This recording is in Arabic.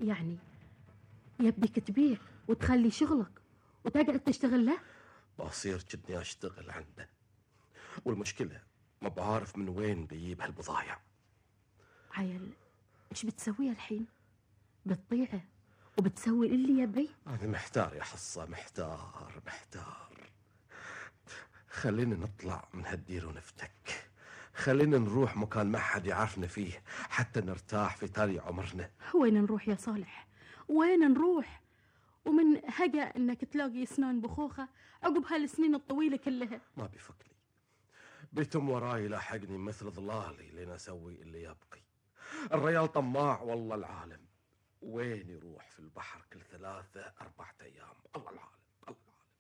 يعني يبديك تبيع وتخلي شغلك وتقعد تشتغل له؟ بصير جدني أشتغل عنده، والمشكلة ما بعرف من وين بيجيب هالبضايع. عيل، ايش بتسوي الحين؟ بتطيعه وبتسوي اللي يبي؟ أنا محتار يا حصة، محتار. خلينا نطلع من هالدير ونفتك، خلينا نروح مكان ما حد يعرفنا فيه حتى نرتاح في تالي عمرنا. وين نروح يا صالح؟ وين نروح؟ ومن هقى انك تلاقي اسنان بخوخة عقب هالسنين الطويلة كلها. ما بيفكني، بيتم وراي لاحقني مثل ظلالي لين اسوي اللي يبقي. الريال طماع والله العالم، وين يروح في البحر كل 3-4 أيام؟ الله العالم.